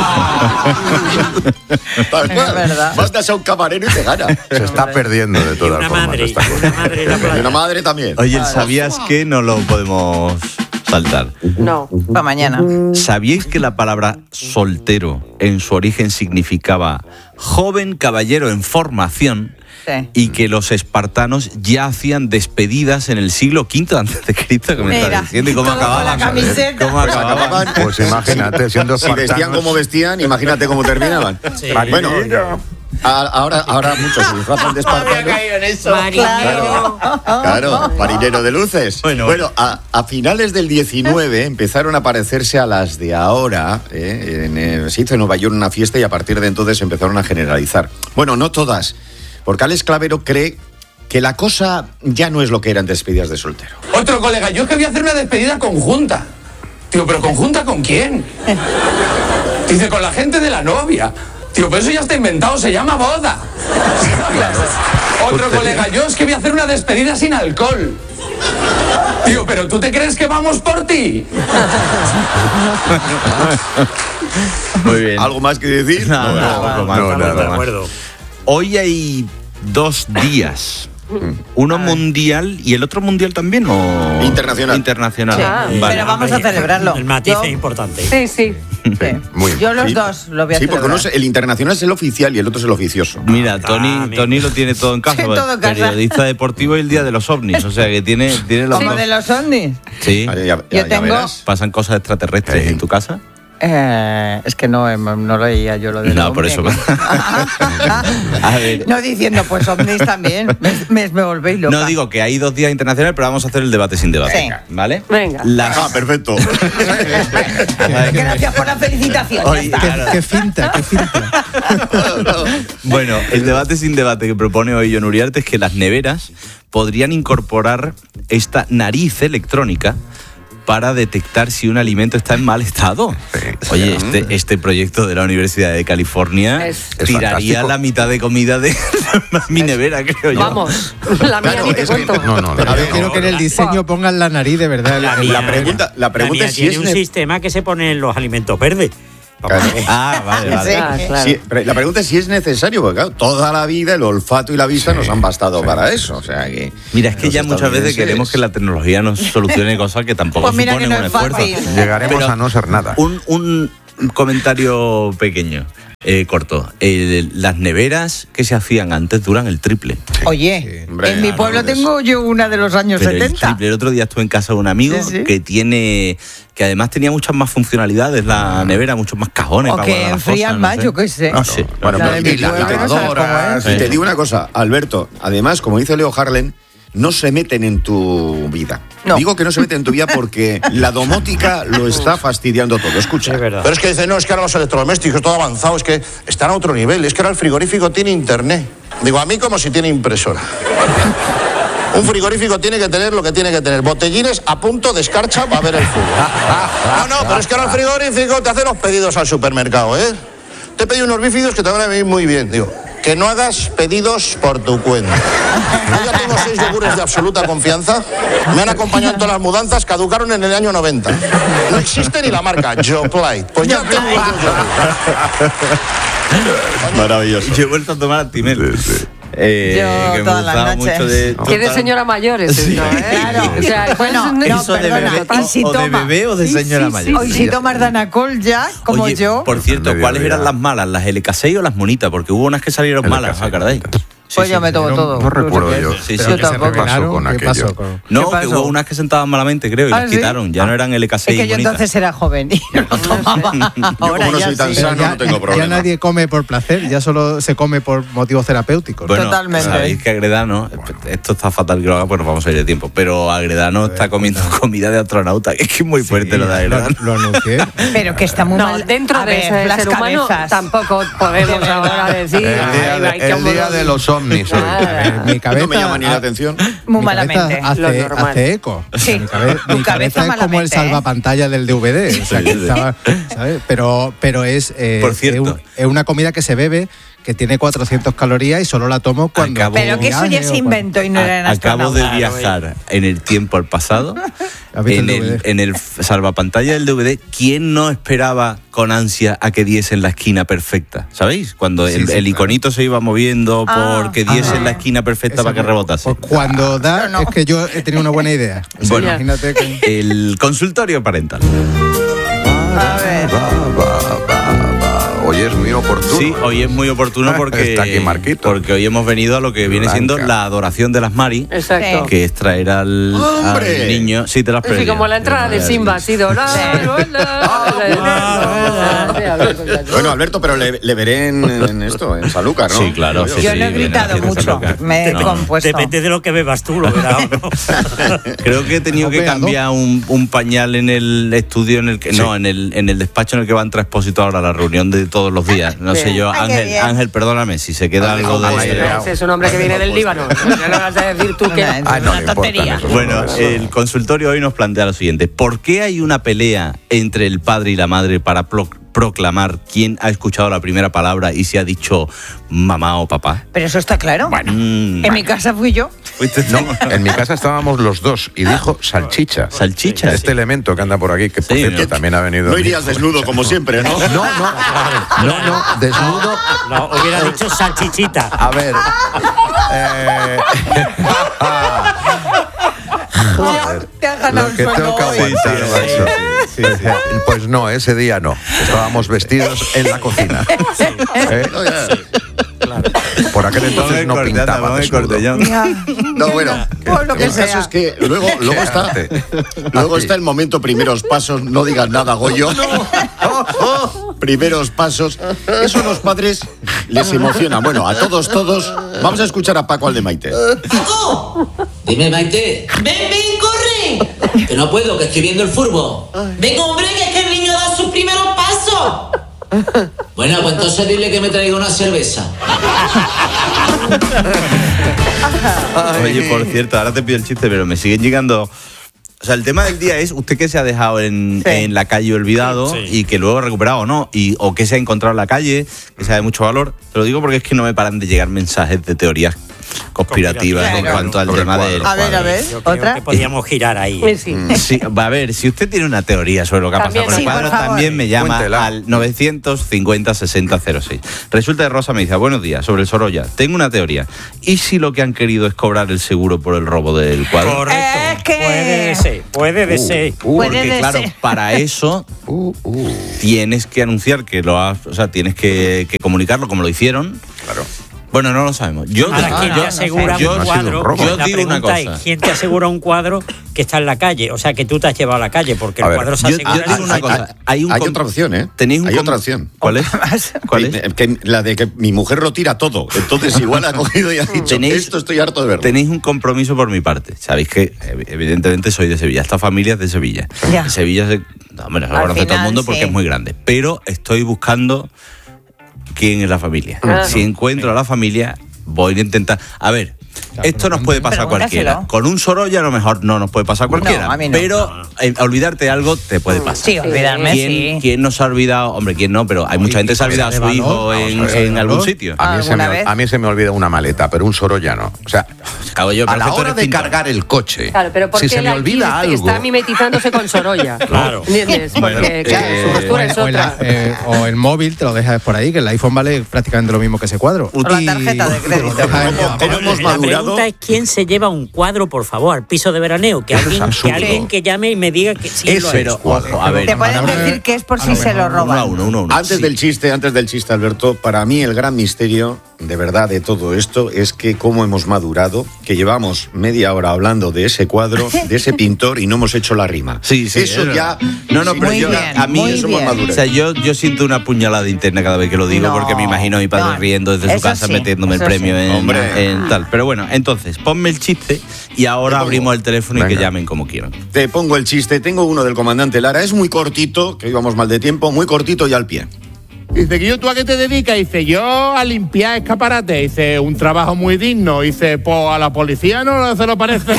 S15: yo.
S13: Tal cual. Verdad. Vas a un camarero y te gana.
S7: Se está perdiendo de todas
S12: una
S7: formas.
S12: Madre,
S7: esta cosa.
S12: una madre, la
S13: y una madre también.
S5: Oye, ¿sabías que no lo podemos saltar?
S6: No, para mañana.
S5: ¿Sabíais que la palabra soltero en su origen significaba joven caballero en formación?
S6: Sí.
S5: Y que los espartanos ya hacían despedidas en el siglo quinto antes de Cristo, que me
S6: Mira,
S5: está diciendo, y cómo acababan.
S6: ¿Cómo
S5: acababan?
S7: Pues imagínate, siendo
S13: si vestían como vestían, imagínate cómo terminaban.
S12: Sí.
S13: Bueno, a, ahora, ahora muchos se disfrazan de espartanos.
S6: Claro.
S13: Claro, marinero de luces. Bueno, bueno a, a finales del diecinueve empezaron a parecerse a las de ahora. ¿eh? En, eh, se hizo en Nueva York una fiesta y a partir de entonces empezaron a generalizar. Bueno, no todas. Porque Alex Clavero cree que la cosa ya no es lo que eran despedidas de soltero.
S15: Otro colega, yo es que voy a hacer una despedida conjunta. Tío, ¿pero conjunta con quién? Dice, con la gente de la novia. Tío, pero eso ya está inventado, se llama boda. Claro. Otro colega, yo es que voy a hacer una despedida sin alcohol. Digo, pero ¿tú te crees que vamos por ti?
S5: Muy bien.
S13: ¿Algo más que decir?
S5: No, no,
S13: no,
S5: no,
S13: no,
S5: no,
S13: nada.
S5: no, no. Hoy hay dos días. Uno mundial y el otro mundial también, ¿o?
S13: Internacional.
S5: Internacional.
S6: Sí.
S5: Vale.
S6: Pero vamos a celebrarlo.
S12: El matiz
S6: Yo-
S12: es importante.
S6: Sí, sí.
S13: Muy bien.
S6: Yo los
S13: Sí.
S6: dos lo voy a
S13: Sí, porque uno
S6: celebrar.
S13: es- el internacional es el oficial y el otro es el oficioso.
S5: Mira, Tony, Tony lo tiene todo en casa.
S6: Sí, todo en casa.
S5: Periodista deportivo y el día de los ovnis. O sea que tiene, tiene los
S6: Como
S5: dos.
S6: de los ovnis.
S5: Sí.
S6: Yo tengo...
S5: ¿Pasan cosas extraterrestres en tu casa?
S6: Eh, es que no, eh, no leía yo lo de
S5: No, por eso. A ver.
S6: No diciendo, pues ovnis también. Me, me, me volvéis loca.
S5: No digo que hay dos días internacionales, pero vamos a hacer el debate sin debate.
S6: Sí.
S5: ¿Vale?
S8: Venga.
S5: Las-
S13: Ah, perfecto.
S6: Gracias por la felicitación. ya
S5: Oye,
S6: está.
S5: claro.
S11: Qué finta, qué finta.
S5: Bueno, el debate sin debate que propone hoy John Uriarte es que las neveras podrían incorporar esta nariz electrónica para detectar si un alimento está en mal estado. Oye, este, este proyecto de la Universidad de California
S8: Es-
S7: Es
S5: tiraría
S7: fantástico.
S5: la mitad de comida de mi nevera, creo yo.
S8: Vamos, la mía ni te
S13: es que-
S8: cuento.
S7: No, no,
S11: Pero
S7: no,
S11: yo
S7: no,
S11: quiero que en el diseño pongan la nariz de verdad.
S12: La
S11: en
S12: mía-
S13: La pregunta, la pregunta
S12: mía
S13: es si
S12: tiene
S13: es
S12: un
S13: ne-
S12: sistema que se pone en los alimentos verdes.
S13: Claro.
S5: Ah, vale, vale.
S8: Ah, claro.
S13: Sí, pero la pregunta es si es necesario, porque claro, toda la vida el olfato y la vista nos han bastado para eso. O sea que.
S5: Mira, es que
S13: los
S5: ya muchas veces
S13: estadounidenses-
S5: queremos que la tecnología nos solucione cosas que tampoco
S6: Pues mira que
S5: suponen
S6: no
S5: un
S6: es
S5: esfuerzo.
S6: fácil.
S7: Llegaremos
S5: Pero
S7: a no ser nada.
S5: Un, un comentario pequeño, eh, corto. El- las neveras que se hacían antes duran el triple.
S6: Oye,
S13: hombre,
S6: en mi
S13: ya,
S6: pueblo
S13: no dices.
S6: tengo yo una de los años
S5: Pero el
S6: setenta.
S5: triple. El otro día estuve en casa de un amigo
S6: Sí, sí.
S5: que tiene, que además tenía muchas más funcionalidades la nevera, muchos más cajones
S6: O
S5: para
S6: que
S5: guardar las
S6: enfrían
S5: cosas,
S6: más,
S5: no sé.
S6: yo qué sé.
S5: No sé.
S13: Bueno,
S6: La
S13: pero
S6: de
S13: y
S6: mi
S13: la
S6: pueblo, no sabes
S13: lavadora.
S6: cómo es.
S13: Y te digo una cosa, Alberto, además, como dice Leo Harlen, no se meten en tu vida.
S6: No.
S13: Digo que no se meten en tu vida porque la domótica lo está fastidiando todo. Escucha.
S12: Es verdad.
S16: Pero es que dicen, no, es que ahora los electrodomésticos, todo avanzado, es que están a otro nivel, es que ahora el frigorífico tiene internet. Digo, a mí como si tiene impresora. Un frigorífico tiene que tener lo que tiene que tener, botellines a punto de escarcha para ver el fútbol. No, no, pero es que ahora el frigorífico te hace los pedidos al supermercado, ¿eh? Te he pedido unos bífidos que te van a venir muy bien. Digo, que no hagas pedidos por tu cuenta. Yo ya tengo seis yogures de absoluta confianza. Me han acompañado en todas las mudanzas, caducaron en el año noventa. No existe ni la marca Yoplait. Pues ya tengo yo Yoplait.
S13: Maravilloso.
S5: Yo he vuelto a tomar Actimel. Eh,
S6: Yo
S5: que me
S6: todas las
S5: gustaba
S6: noches.
S5: mucho de...
S8: Que de señora mayor es
S5: Sí.
S8: esto, ¿eh?
S6: Claro.
S8: O sea,
S6: Bueno,
S8: es un-
S6: no,
S5: Eso de
S6: perdona,
S5: bebé,
S6: y si
S5: o de
S6: toma-
S5: bebé o de
S8: Sí,
S5: señora
S8: sí,
S5: mayor.
S6: Hoy si tomas Danacol ya, como
S5: Oye,
S6: yo.
S5: por cierto,
S7: Al
S5: ¿cuáles eran
S7: mediodía.
S5: las malas? ¿Las L K seis o las monitas? Porque hubo unas que salieron
S7: L K
S5: malas,
S7: seis.
S5: ¿acordáis?
S6: Pues yo me tomo todo.
S7: No recuerdo
S6: sé
S7: yo.
S6: qué es.
S5: Sí, sí.
S6: Yo
S11: Pero que se
S6: tampoco.
S11: revelaron,
S7: pasó con
S11: ¿qué
S7: aquello?
S11: pasó con-
S5: No,
S6: ¿Qué
S5: que
S6: pasó?
S5: hubo unas que sentaban malamente, creo, y
S6: ¿Ah,
S5: las
S6: sí?
S5: quitaron. Ya no eran L K
S6: Es
S5: seis
S6: que yo
S5: bonitas.
S6: entonces era joven y no lo tomaba.
S13: Yo
S6: Ahora
S13: como no
S6: ya
S13: soy tan
S6: sí.
S13: sano
S11: ya,
S13: no tengo
S11: ya
S13: problema.
S11: nadie come por placer, ya solo se come por motivos terapéuticos.
S5: Bueno,
S6: Totalmente.
S5: sabéis que Agredano, esto está fatal que lo haga, pues nos vamos a ir de tiempo, pero Agredano está comiendo comida de astronauta, que es que es muy fuerte lo de Agredano.
S11: Lo, lo anuncié.
S6: Pero que está muy
S8: No,
S6: mal.
S8: dentro
S6: A
S8: de
S6: ver,
S8: ese
S6: las
S8: ser humano
S6: cabezas.
S8: tampoco podemos
S6: De verdad.
S8: ahora decir.
S7: El día,
S8: "Ay,
S7: de,
S8: ay, qué
S7: el día
S8: amor".
S7: de los ovnis hoy.
S8: Nada.
S11: Mi cabeza
S13: No me llama ni la
S11: ha-
S13: atención.
S6: Muy
S11: mi cabeza
S6: malamente.
S11: Hace,
S8: Lo normal.
S11: hace eco.
S6: Sí,
S11: Mi, cabe-
S6: tu
S11: mi
S6: cabeza
S11: cabeza es como el
S6: malamente, ¿eh?
S11: salvapantalla del D V D. O sea, que estaba- ¿sabes? Pero, pero es, eh,
S5: Por cierto.
S11: es, un- es una comida que se bebe, que tiene cuatrocientas calorías y solo la tomo cuando.
S5: Acabo-
S6: Pero que eso ya
S11: viaje
S6: es
S11: o cuando-
S6: invento y no era en
S5: A- Acabo de
S6: astronauta.
S5: viajar en el tiempo al pasado.
S11: ¿Has visto
S5: En
S11: el
S5: el,
S11: D V D?
S5: en el salvapantalla del D V D, ¿quién no esperaba con ansia a que diesen la esquina perfecta? ¿Sabéis? Cuando
S11: Sí,
S5: el,
S11: sí,
S5: el
S11: claro.
S5: iconito se iba moviendo
S6: Ah.
S5: porque diesen
S11: Ah.
S5: la esquina perfecta
S11: Eso
S5: para que
S11: no.
S5: rebotase.
S11: Pues cuando da,
S6: Pero no.
S11: es que yo he tenido una buena idea.
S5: Bueno.
S11: Imagínate que.
S5: El consultorio parental.
S6: A ver.
S7: Va, va, va, va. Hoy es muy oportuno.
S5: Sí, hoy es muy oportuno porque,
S7: Está aquí Marquito.
S5: porque hoy hemos venido a lo que viene
S7: Blanca.
S5: siendo la adoración de las Mari,
S8: Exacto.
S5: que es traer al, al
S13: ¡Hombre!
S5: niño. Sí, te las
S8: Sí, como la entrada de Simba ha sido. la, la, la, la, la.
S13: Bueno, Alberto, pero le, le veré en, en esto, en Sanlúcar, ¿no?
S5: Sí, claro. sí,
S6: Yo
S5: sí,
S6: no he
S5: viene
S6: gritado
S5: haciendo
S6: mucho,
S5: Sanlúcar.
S6: me he
S5: No.
S6: compuesto.
S12: Depende de lo que bebas tú, lo verás. ¿no?
S5: Creo que he tenido que
S11: Hombre,
S5: cambiar un, un pañal en el estudio en el que no, en el en el despacho en el que va a entrar Expósito ahora a la reunión de todos los días. No sé yo,
S6: Ay, qué
S5: Ángel,
S6: bien.
S5: Ángel, perdóname si se queda algo de
S8: Ese es un hombre que viene del Líbano. Ya lo vas a decir tú que.
S6: Una,
S7: Ah, no
S6: una
S7: le importan
S6: tontería.
S7: esos
S5: Bueno,
S7: problemas.
S5: el consultorio hoy nos plantea lo siguiente. ¿Por qué hay una pelea entre el padre y la madre para pro- proclamar quién ha escuchado la primera palabra y si ha dicho mamá o papá?
S6: Pero eso está claro.
S5: Bueno, mm,
S6: en
S5: bueno.
S6: mi casa fui yo.
S17: No, en mi casa estábamos los dos y dijo salchicha.
S5: Salchicha.
S17: Este elemento que anda por aquí, que por
S5: Sí,
S17: cierto
S5: ¿no?
S17: también ha venido.
S13: No irías desnudo como siempre, ¿no?
S17: No, no, no, no, desnudo.
S12: No, hubiera dicho salchichita.
S17: A ver. Eh, joder,
S6: Te has ganado
S17: lo que
S6: el
S17: tengo que
S6: sueldo hoy.
S17: aguantar,
S5: Sí,
S17: macho.
S5: sí, sí, sí.
S17: Pues no, ese día no. Estábamos vestidos en la cocina. ¿Eh? Por aquel entonces no pintaba desnudo.
S13: No, bueno,
S6: Pues lo que
S13: el
S6: sea.
S13: caso es que luego, luego está luego está el momento primeros pasos, no digas nada, Goyo. Primeros pasos. Eso a los padres les emociona. Bueno, a todos, todos. Vamos a escuchar a Paco al de Maite.
S18: ¡Paco! Dime, Maite. ¡Ven, ven, corre! Que no puedo, que estoy viendo el furbo. Venga, hombre, que es que el niño da sus primeros pasos. Bueno, pues entonces dile que me traiga una cerveza.
S5: Oye, por cierto, ahora te pido el chiste, pero me siguen llegando. O sea, el tema del día es usted que se ha dejado en,
S6: Sí.
S5: en la calle olvidado
S12: Sí.
S5: y que luego ha recuperado o no, y, o que se ha encontrado en la calle, que sea de mucho valor. Te lo digo porque es que no me paran de llegar mensajes de teorías conspirativas
S6: Claro.
S5: en cuanto al
S17: Sobre el
S5: tema
S17: cuadro.
S5: del
S6: A ver, a
S5: cuadro.
S6: ver,
S12: Yo creo
S6: otra.
S12: que podíamos girar ahí.
S8: Eh, Sí.
S5: Sí, va a ver, si usted tiene una teoría sobre lo que ha
S8: También,
S5: pasado con el
S6: sí, por
S5: cuadro,
S6: favor.
S5: también me llama
S17: Cuéntela.
S5: al novecientos cincuenta sesenta cero seis. Resulta que Rosa me dice, buenos días, sobre el Sorolla, tengo una teoría. ¿Y si lo que han querido es cobrar el seguro por el robo del cuadro?
S12: Correcto.
S6: Es que-
S12: Puede de ser, puede de ser.
S6: Puede
S5: Porque
S6: de
S5: claro,
S6: ser.
S5: para eso
S17: Uh, uh.
S5: tienes que anunciar que lo has, o sea, tienes que, que comunicarlo como lo hicieron.
S17: Claro.
S5: Bueno, no lo sabemos. Yo,
S12: Ahora,
S5: yo-
S12: ¿quién te asegura
S5: yo-
S12: un
S17: no ha sido un
S12: cuadro?
S17: robo.
S5: Yo
S12: La
S5: digo una
S12: pregunta
S5: cosa.
S12: es, ¿quién te asegura un cuadro que está en la calle? O sea, que tú te has llevado a la calle, porque
S17: A
S12: el
S17: ver,
S12: cuadro se
S5: yo-
S12: asegura...
S5: yo digo una
S12: Hay-
S5: cosa. Hay, un
S13: Hay
S5: com-
S13: otra opción, ¿eh?
S5: Tenéis un
S13: Hay
S5: com-
S13: otra opción.
S5: ¿Cuál es? ¿Cuál es?
S13: Que- que- la de que mi mujer lo tira todo. Entonces igual ha cogido y ha dicho,
S5: Tenéis-
S13: esto estoy harto de verlo.
S5: Tenéis un compromiso por mi parte. Sabéis que ev- evidentemente soy de Sevilla. Esta familia es de Sevilla.
S6: Ya.
S5: En Sevilla se, no, hombre, se lo
S6: Al
S5: conoce todo el
S6: final,
S5: mundo porque
S6: sí.
S5: es muy grande. Pero estoy buscando quién es la familia.
S8: Ah.
S5: Si encuentro a la familia, voy a intentar... A ver, esto nos puede pasar a
S6: Pregúntaselo.
S5: cualquiera. Con un Sorolla a lo mejor no nos puede pasar a cualquiera.
S6: No, a mí no.
S5: Pero eh, olvidarte de algo te puede pasar.
S6: Sí, olvidarme,
S5: ¿Quién,
S6: sí.
S5: ¿Quién no se ha olvidado? Hombre, ¿quién no? Pero hay mucha gente que se ha olvidado a su hijo en,
S17: Vamos a ver,
S5: en algún sitio.
S17: A mí, se me,
S6: ¿Alguna vez?
S17: a mí se me olvida una maleta, pero un Sorolla no. O sea,
S5: Cago yo,
S17: a
S5: pero
S17: la
S5: que tú
S17: hora
S5: eres
S17: de
S5: pintor.
S17: cargar el coche,
S8: Claro, pero ¿por
S17: si
S8: qué
S17: se me
S8: él aquí
S17: olvida
S8: está-
S17: algo...
S8: está mimetizándose con Sorolla?
S12: Claro.
S8: ¿Entiendes? Porque
S5: Bueno,
S8: claro,
S5: eh,
S8: su postura es
S11: o, el,
S8: otra.
S11: eh, o el móvil te lo dejas por ahí, que el iPhone vale prácticamente lo mismo que ese cuadro.
S6: O la tarjeta de crédito.
S13: ¿Cómo hemos
S12: La
S13: madurado?
S12: pregunta es, ¿quién se lleva un cuadro, por favor, al piso de veraneo? Que
S17: Eso es
S12: alguien, que
S17: absurdo.
S12: alguien que llame y me diga que sí
S5: Es,
S12: lo ha
S5: pero,
S12: hecho.
S5: ojo, a ver.
S6: Te pueden
S11: Ahora-
S6: decir que es por
S11: a
S6: si
S11: lo
S6: se lo
S11: mejor
S5: Uno a
S6: roban.
S5: uno, uno a uno.
S13: Antes
S5: Sí.
S13: del chiste, antes del chiste, Alberto, para mí el gran misterio, de verdad, de todo esto, es que cómo hemos madurado, que llevamos media hora hablando de ese cuadro, de ese pintor, y no hemos hecho la rima.
S5: Sí, sí,
S13: Eso
S5: es
S13: ya...
S5: verdad. No, no, pero
S6: Muy
S5: yo,
S6: bien,
S5: a mí,
S6: muy
S13: eso
S6: bien.
S13: más madurez.
S5: o sea, yo, yo siento una puñalada interna cada vez que lo digo,
S6: No,
S5: porque me imagino a mi padre
S6: no,
S5: riendo desde su
S6: eso
S5: casa
S6: sí,
S5: metiéndome el
S6: eso
S5: premio
S6: sí.
S5: en,
S13: Hombre.
S5: en tal. Pero bueno, entonces, ponme el chiste y ahora
S13: Te pongo.
S5: abrimos el teléfono y que
S17: Venga.
S5: llamen como quieran.
S13: Te pongo el chiste. Tengo uno del comandante Lara. Es muy cortito, que íbamos mal de tiempo, muy cortito y al pie.
S19: Dice, que yo, ¿tú a qué te dedicas? Dice, yo a limpiar escaparates. Dice, un trabajo muy digno. Dice, pues a la policía no se lo parece.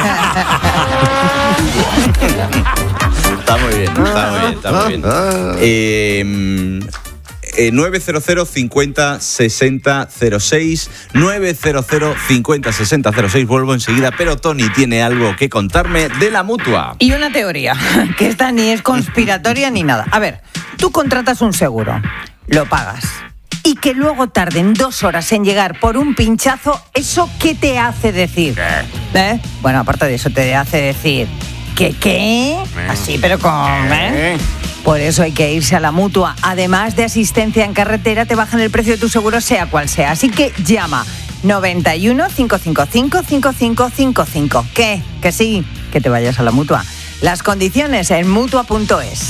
S5: Está muy bien, está muy bien, está muy bien. Eh, eh, nueve cero cero cincuenta sesenta cero seis nueve cero cero cincuenta sesenta cero seis. Vuelvo enseguida, pero Tony tiene algo que contarme de la Mutua.
S6: Y una teoría, que esta ni es conspiratoria ni nada. A ver, tú contratas un seguro, lo pagas, y que luego tarden dos horas en llegar por un pinchazo, ¿eso qué te hace decir? ¿Eh? Bueno, aparte de eso, te hace decir, ¿qué qué? Así, pero con... ¿eh? Por eso hay que irse a la Mutua. Además de asistencia en carretera, te bajan el precio de tu seguro, sea cual sea. Así que llama noventa y uno, cinco cinco cinco, cinco cinco cinco cinco. ¿Qué? Que sí, que te vayas a la Mutua. Las condiciones en mutua punto es.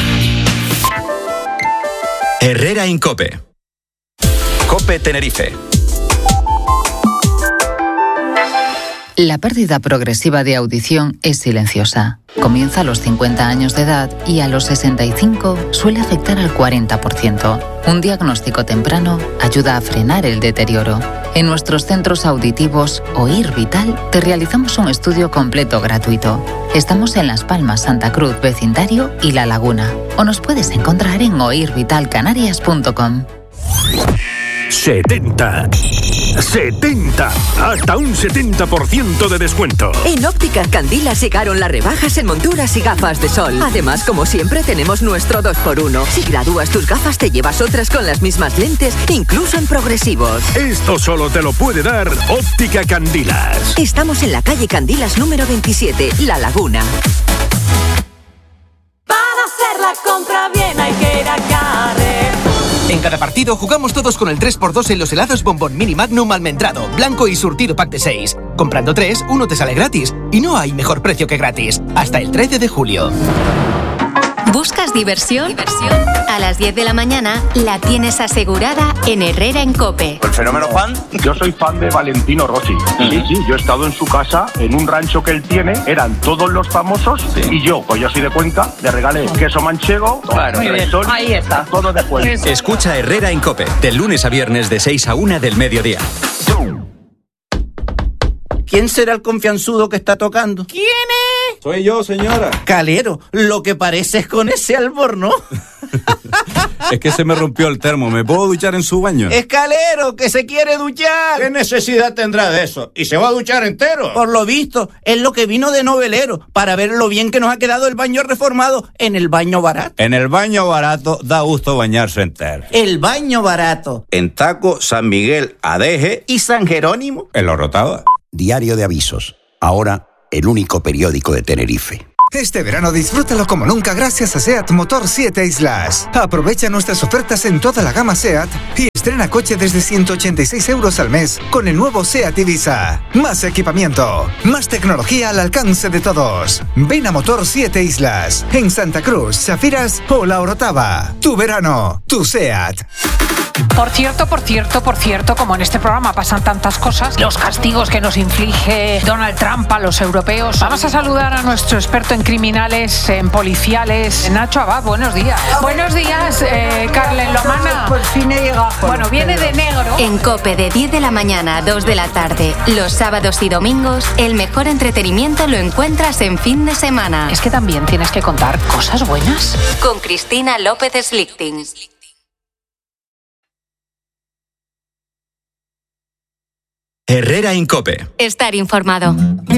S2: Herrera Incope. Cope Tenerife.
S20: La pérdida progresiva de audición es silenciosa. Comienza a los cincuenta años de edad y a los sesenta y cinco suele afectar al cuarenta por ciento. Un diagnóstico temprano ayuda a frenar el deterioro. En nuestros centros auditivos Oír Vital te realizamos un estudio completo gratuito. Estamos en Las Palmas, Santa Cruz, Vecindario y La Laguna. O nos puedes encontrar en oír vital canarias punto com.
S21: setenta. setenta. Hasta un setenta por ciento de descuento.
S22: En Óptica Candilas llegaron las rebajas en monturas y gafas de sol. Además, como siempre, tenemos nuestro dos por uno. Si gradúas tus gafas, te llevas otras con las mismas lentes, incluso en progresivos.
S21: Esto solo te lo puede dar Óptica Candilas.
S22: Estamos en la calle Candilas número veintisiete, La Laguna.
S23: Para hacer la compra bien hay que ir a Carrefour.
S24: En cada partido jugamos todos con el tres por dos en los helados Bombón Mini Magnum almendrado, blanco y surtido pack de seis. Comprando tres, uno te sale gratis. Y no hay mejor precio que gratis. Hasta el trece de julio.
S3: ¿Buscas diversión? ¿Diversión? A las diez de la mañana la tienes asegurada en Herrera en COPE.
S25: ¿El fenómeno fan?
S27: Yo soy fan de Valentino Rossi. Uh-huh. Sí, sí, yo he estado en su casa, en un rancho que él tiene, eran todos los famosos, sí. Y yo, pues yo soy de Cuenca, le regalé queso manchego,
S25: claro,
S27: sol,
S25: ahí está.
S27: Todo de Cuenca.
S2: Escucha Herrera en COPE, de lunes a viernes de seis a una del mediodía.
S25: ¿Quién será el confianzudo que está tocando?
S24: ¿Quién es?
S25: Soy yo, señora. Calero, lo que pareces con ese albornoz.
S28: Es que se me rompió el termo. ¿Me puedo duchar en su baño?
S25: Escalero, que se quiere duchar.
S28: ¿Qué necesidad tendrá de eso? ¿Y se va a duchar entero?
S25: Por lo visto, es lo que vino de novelero, para ver lo bien que nos ha quedado el baño reformado en el baño barato.
S28: En el baño barato da gusto bañarse entero.
S25: El baño barato.
S28: En Taco, San Miguel, Adeje
S25: y San Jerónimo.
S28: En La Orotava.
S29: Diario de Avisos. Ahora, el único periódico de Tenerife.
S30: Este verano disfrútalo como nunca gracias a SEAT Motor siete Islas. Aprovecha nuestras ofertas en toda la gama SEAT y estrena coche desde ciento ochenta y seis euros al mes con el nuevo SEAT Ibiza. Más equipamiento, más tecnología al alcance de todos. Ven a Motor siete Islas, en Santa Cruz, Safiras o La Orotava. Tu verano, tu SEAT.
S31: Por cierto, por cierto, por cierto, como en este programa pasan tantas cosas, los castigos que nos inflige Donald Trump a los europeos. Vamos a saludar a nuestro experto en criminales, en policiales, Nacho Abad. Buenos días. Buenos días, eh, Carlen Lomana.
S6: Por fin he llegado.
S31: Bueno, viene de negro.
S3: En COPE de diez de la mañana a dos de la tarde, los sábados y domingos, el mejor entretenimiento lo encuentras en fin de semana.
S31: Es que también tienes que contar cosas buenas.
S3: Con Cristina López Slichting.
S2: Herrera en COPE.
S3: Estar informado.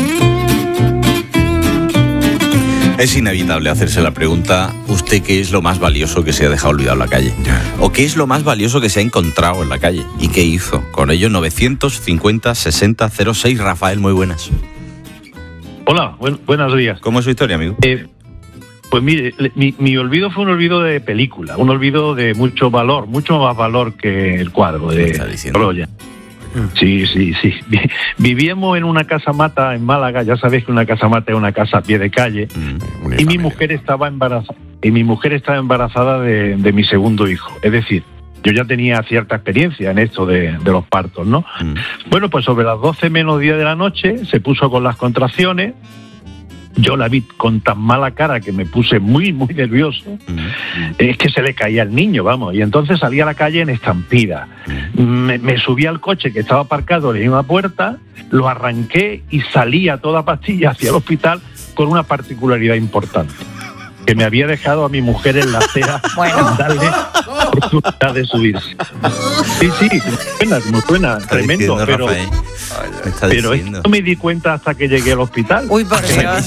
S5: Es inevitable hacerse la pregunta, ¿usted qué es lo más valioso que se ha dejado olvidado en la calle? ¿O qué es lo más valioso que se ha encontrado en la calle? ¿Y qué hizo? Con ello, novecientos cincuenta sesenta cero seis. Rafael, muy buenas.
S32: Hola, buen, buenos días.
S5: ¿Cómo es su historia, amigo?
S32: Eh, pues mire, mi, mi olvido fue un olvido de película, un olvido de mucho valor, mucho más valor que el cuadro de Troya. Sí, sí, sí. Vivíamos en una casa mata en Málaga. Ya sabéis que una casa mata es una casa a pie de calle. Mm, y mi mujer estaba embarazada. Y mi mujer estaba embarazada de, de mi segundo hijo. Es decir, yo ya tenía cierta experiencia en esto de, de los partos, ¿no? Mm. Bueno, pues sobre las doce menos diez de la noche se puso con las contracciones. Yo la vi con tan mala cara que me puse muy, muy nervioso. Mm. Es que se le caía el niño, vamos. Y entonces salí a la calle en estampida. Mm. Me, me subí al coche que estaba aparcado en una puerta, lo arranqué y salí a toda pastilla hacia el hospital con una particularidad importante. Que me había dejado a mi mujer en la acera bueno. sin darle oportunidad de subirse. Sí, sí, suena, me suena, tremendo, pero, Rafael, pero es que no me di cuenta hasta que llegué al hospital.
S6: Uy, por Dios.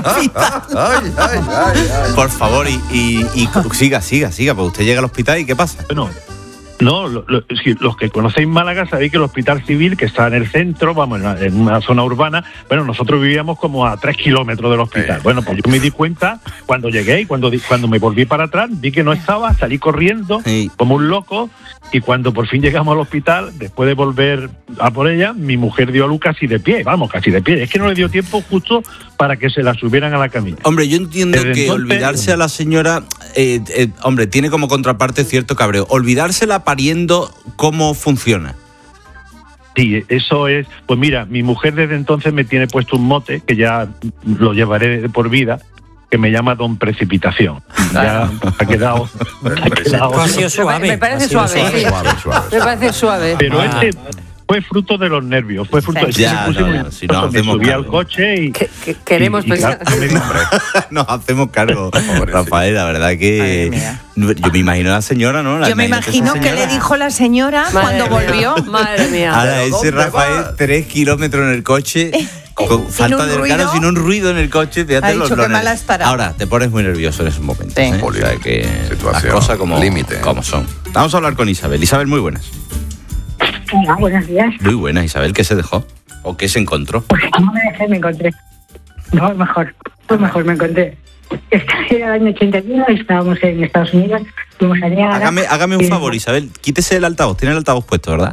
S5: Por favor, y, y, y siga, siga, siga, pues usted llega al hospital y ¿qué pasa?
S32: Bueno, no, lo, lo, los que conocéis Málaga sabéis que el hospital civil, que está en el centro, vamos, en una zona urbana, bueno, nosotros vivíamos como a tres kilómetros del hospital. Bueno, pues yo me di cuenta cuando llegué y cuando, cuando me volví para atrás, vi que no estaba, salí corriendo sí. como un loco, y cuando por fin llegamos al hospital, después de volver a por ella, mi mujer dio a luz casi de pie, vamos, casi de pie. Es que no le dio tiempo justo para que se la subieran a la camilla.
S5: Hombre, yo entiendo
S32: Desde
S5: que
S32: entonces,
S5: olvidarse a la señora, eh, eh, hombre, tiene como contraparte cierto cabreo. Olvidársela pariendo, ¿cómo funciona?
S32: Sí, eso es. Pues mira, mi mujer desde entonces me tiene puesto un mote, que ya lo llevaré de por vida, que me llama Don Precipitación. Ya ha quedado. Ha quedado.
S1: Ha sido suave.
S6: Me parece suave.
S1: suave,
S6: Sí.
S1: suave, suave.
S6: Me parece suave.
S32: Pero
S1: Ah.
S32: este fue fruto de los nervios. Fue fruto de
S5: Ya,
S32: me puse
S5: no,
S32: muy
S5: no, si nos
S32: me
S5: hacemos
S32: subí al
S5: cargo.
S32: coche y.
S6: Que- que queremos
S32: y- y
S6: pensar.
S32: claro,
S5: Nos hacemos cargo, Rafael, la verdad que yo me imagino a la señora, ¿no? La
S6: Yo me
S5: imagino
S6: imagino
S5: esa
S6: que
S5: señora.
S6: le dijo la señora
S4: Madre
S6: cuando
S4: mía.
S6: volvió.
S4: Madre mía.
S5: Ahora
S17: ¿Pero
S5: ese
S17: dónde
S5: Rafael,
S17: va?
S5: tres kilómetros en el coche, con
S6: sin
S5: falta
S6: un
S5: de
S6: ruido.
S5: claro, sin un ruido en el coche. Fíjate
S6: Ha
S5: los
S6: dicho,
S5: los
S6: qué mala
S5: nervios.
S6: estará.
S5: Ahora, te pones muy nervioso en esos momentos.
S6: Sí.
S5: ¿eh? O sea que las
S17: Situación
S5: cosas como,
S17: límite.
S5: como son. Vamos a hablar con Isabel. Isabel, muy buenas.
S7: Hola, buenos días.
S5: Muy buenas, Isabel. ¿Qué se dejó? ¿O qué se encontró?
S7: Pues no me dejé, me encontré. No, mejor, pues mejor me encontré. Este era el año ochenta y uno, estábamos en Estados Unidos, fuimos a Niágara.
S5: Hágame, hágame un
S7: y-
S5: favor, Isabel. Quítese el altavoz. Tiene el altavoz puesto, ¿verdad?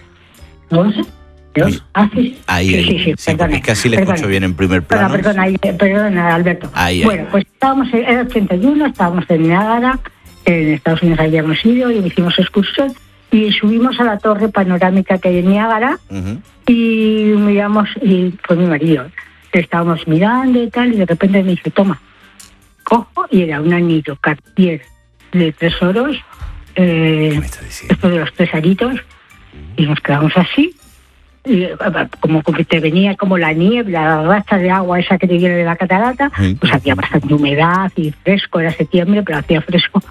S7: ¿No sé? ¿Dios? Ah, sí.
S5: Ahí,
S7: sí,
S5: ahí.
S7: sí, sí,
S5: Sí, porque
S7: perdone,
S5: es que así le
S7: perdone.
S5: escucho bien en primer
S7: Perdona,
S5: plano.
S7: perdona, ahí, perdona, Alberto.
S5: Ahí, ahí.
S7: Bueno, pues estábamos en era ochenta y uno, estábamos en Niágara, en Estados Unidos habíamos ido y hicimos excursión y subimos a la torre panorámica que hay en Niágara
S5: Ujú.
S7: y miramos, y fue mi marido, estábamos mirando y tal, y de repente me dice, toma, cojo, y era un anillo Cartier de tres oros, eh, esto de los tres aritos, y nos quedamos así, y, eh, como que te venía como la niebla, la racha de agua esa que te viene de la catarata,
S5: Sí.
S7: pues hacía bastante humedad y fresco, era septiembre, pero hacía fresco.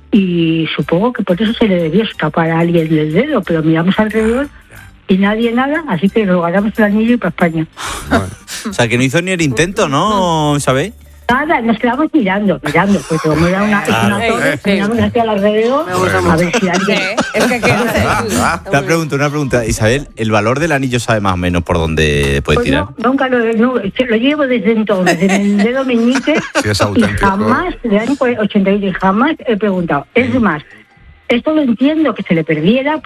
S7: Y supongo que por eso se le debió escapar a alguien del dedo, pero miramos alrededor y nadie nada, así que nos ganamos el anillo y para España.
S5: O sea, que no hizo ni el intento, ¿no, Isabel?
S7: Nada, nos quedamos mirando, mirando, porque como era una, es una
S5: Claro.
S7: torre,
S5: Sí, sí.
S7: miramos hacia alrededor, a ver si alguien...
S6: Es que
S5: Una pregunta, una pregunta. Isabel, ¿el valor del anillo sabe más o menos por dónde puede
S7: Pues
S5: tirar?
S7: no, nunca lo, no, lo llevo desde entonces, en el dedo meñique,
S5: Sí, es
S7: y
S5: auténtico.
S7: jamás, del año ochenta y ocho, y jamás he preguntado. Es más, esto lo entiendo que se le perdiera,